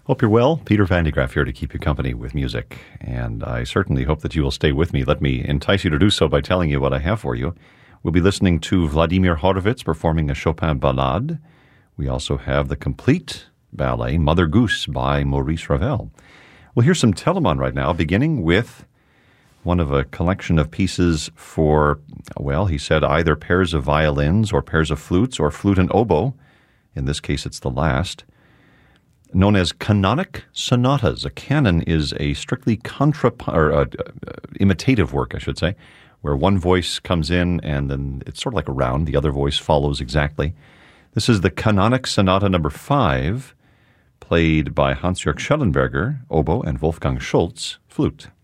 Hope you're well. Peter Van de Graaff here to keep you company with music, and I certainly hope that you will stay with me. Let me entice you to do so by telling you what I have for you. We'll be listening to Vladimir Horowitz performing a Chopin ballade. We also have the complete ballet Mother Goose by Maurice Ravel. We'll hear some Telemann right now, beginning with one of a collection of pieces for, well, he said either pairs of violins or pairs of flutes or flute and oboe. In this case, it's the last. Known as canonic sonatas. A canon is a strictly imitative work, I should say, where one voice comes in and then it's sort of like a round. The other voice follows exactly. This is the Canonic Sonata number 5, played by Hans-Jörg Schellenberger, oboe, and Wolfgang Schultz, flute.